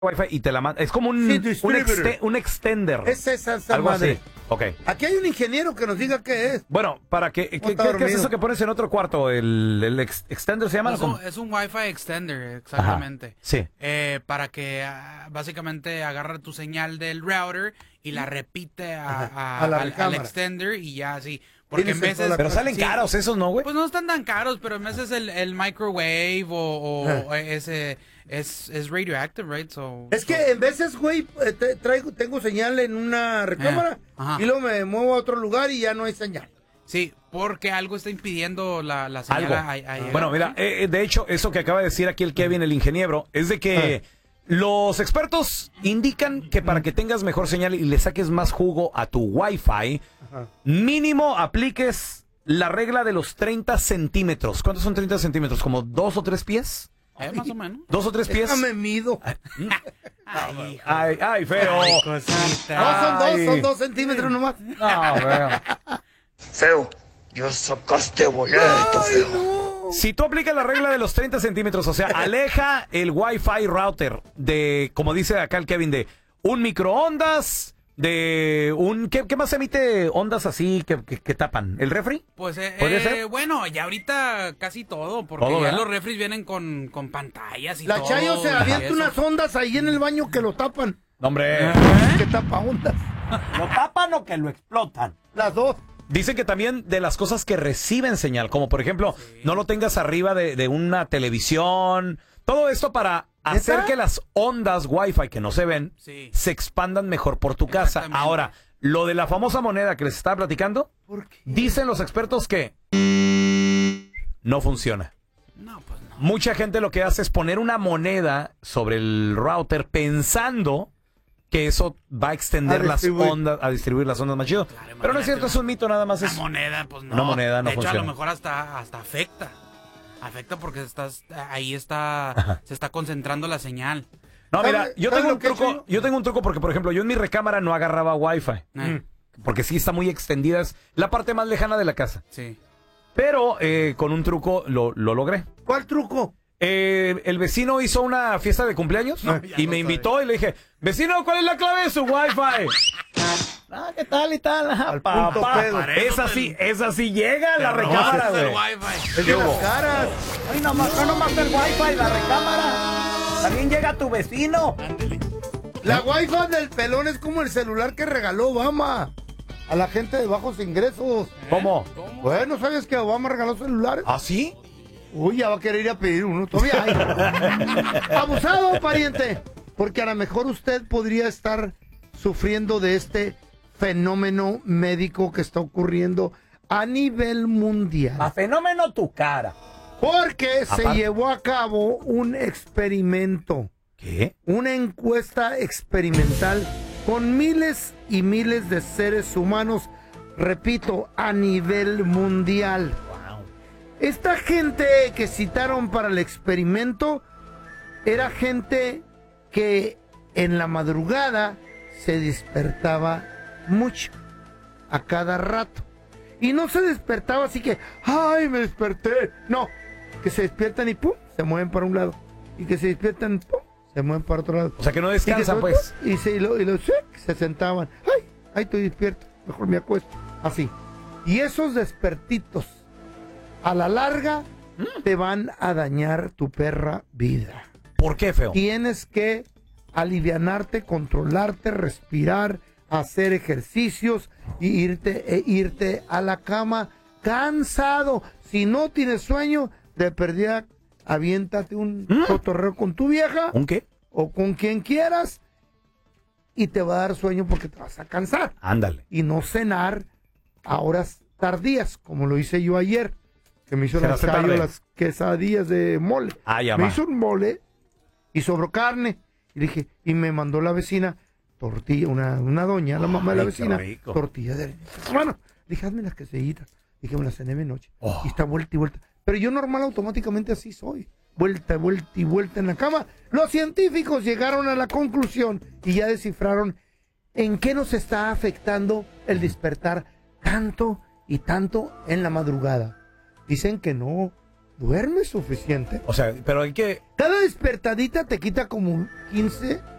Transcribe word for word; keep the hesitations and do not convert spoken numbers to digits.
Wi-Fi y te la manda. Es como un, Sí, un, exte, un extender. Es esa, esa algo madre. así. Ok. Aquí hay un ingeniero que nos diga qué es. Bueno, para que, ¿qué, qué, ¿qué es eso que pones en otro cuarto? ¿El, el ex, extender se llama? Es un, es un Wi-Fi extender, exactamente. Ajá, sí. Eh, para que uh, básicamente agarra tu señal del router y la repite a, a, a la al, al extender y ya así. Porque en veces... Pero salen sí, caros esos, ¿no, güey? Pues no están tan caros, pero en veces el, el microwave o, o ah. ese... Es, es radioactive, right? So, es que so. en veces, güey, te, traigo, tengo señal en una recámara eh, y luego me muevo a otro lugar y ya no hay señal. Sí, porque algo está impidiendo la, la señal. A, a, a bueno, mira, eh, de hecho, eso que acaba de decir aquí el Kevin, el ingeniero, es de que ah. los expertos indican que para que tengas mejor señal y le saques más jugo a tu Wi-Fi, Ajá. mínimo apliques la regla de los treinta centímetros. ¿Cuántos son treinta centímetros? ¿Como dos o tres pies? Eh, más o menos. ¿Dos o tres pies? Déjame mido. Ay, ay, ay, feo. Ay, cosita. No, son dos, son dos centímetros nomás. No, feo. Feo, yo sacaste boleto, feo. No. Si tú aplicas la regla de los treinta centímetros, o sea, aleja el Wi-Fi router de, como dice acá el Kevin, de un microondas, de un... ¿Qué, qué más emite ondas así que, que, que tapan? ¿El refri? Pues, eh, eh, bueno, ya ahorita casi todo, porque ¿Todo, ya verdad? los refris vienen con, con pantallas y La todo. La Chayo se avienta eso. unas ondas ahí en el baño que lo tapan. No, hombre. ¿Eh? Que tapa ondas. ¿Lo tapan o que lo explotan? Las dos. Dicen que también de las cosas que reciben señal, como por ejemplo, sí. no lo tengas arriba de, de una televisión, todo esto para hacer ¿Esa? que las ondas Wi-Fi que no se ven sí. se expandan mejor por tu casa. Ahora, lo de la famosa moneda que les estaba platicando, ¿por qué? Dicen los expertos que no funciona. No, pues no. Mucha gente lo que hace es poner una moneda sobre el router pensando que eso va a extender a las ondas, a distribuir las ondas más chido. Claro, pero no es cierto, es un mito nada más. Una es moneda, pues no. Una moneda no de hecho, funciona. a lo mejor hasta, hasta afecta. Afecta porque estás ahí está Ajá. se está concentrando la señal. No, mira, yo tengo un truco, yo tengo un truco porque, por ejemplo, yo en mi recámara no agarraba Wi-Fi. Eh. Porque sí está muy extendida, es la parte más lejana de la casa. Sí. Pero eh, con un truco lo, lo logré. ¿Cuál truco? Eh, el vecino hizo una fiesta de cumpleaños no, y me invitó sabe. y le dije, vecino, ¿cuál es la clave de su Wi-Fi? Ah, ¿qué tal y tal? Al Papá, punto pedo. esa sí, esa sí llega a la recámara, güey. Es de las caras. Ay, nomás, no nomás el Wi-Fi, la recámara. También llega tu vecino. La Wi-Fi del pelón es como el celular que regaló Obama a la gente de bajos ingresos. ¿Cómo? ¿Cómo? Bueno, ¿sabes que Obama regaló celulares? ¿Ah, sí? Uy, ya va a querer ir a pedir uno. Todavía hay. Abusado, pariente. Porque a lo mejor usted podría estar sufriendo de este fenómeno médico que está ocurriendo a nivel mundial. A fenómeno tu cara. Porque Aparte. se llevó a cabo un experimento. ¿Qué? Una encuesta experimental con miles y miles de seres humanos, repito, a nivel mundial. Wow. Esta gente que citaron para el experimento era gente que en la madrugada se despertaba mucho, a cada rato. Y no se despertaba así que, ¡ay, me desperté! No, que se despiertan y ¡pum! Se mueven para un lado. Y que se despiertan, ¡pum! Se mueven para otro lado. O sea que no descansan, y que, pues. Y se, y lo, y lo, se sentaban. ¡Ay! ¡Ay, estoy despierto! Mejor me acuesto. Así. Y esos despertitos, a la larga, mm. te van a dañar tu perra vida. ¿Por qué, feo? Tienes que alivianarte, controlarte, respirar, hacer ejercicios y irte, e irte a la cama cansado. Si no tienes sueño, de perdida, aviéntate un ¿Mm? cotorreo con tu vieja. ¿Un qué? O con quien quieras y te va a dar sueño porque te vas a cansar. Ándale. Y no cenar a horas tardías, como lo hice yo ayer, que me hizo las, las quesadillas de mole. Ah, ya me va. hizo un mole y sobró carne. Y dije, y me mandó la vecina tortilla, una, una doña, la mamá Ay, de la vecina, rico. tortilla de bueno, dije, hazme las quesadillitas. Dije, me las cené de noche. Oh. Y está vuelta y vuelta. Pero yo normal automáticamente así soy. Vuelta, vuelta y vuelta en la cama. Los científicos llegaron a la conclusión y ya descifraron en qué nos está afectando el despertar tanto y tanto en la madrugada. Dicen que no duermes suficiente. O sea, pero hay que... Cada despertadita te quita como quince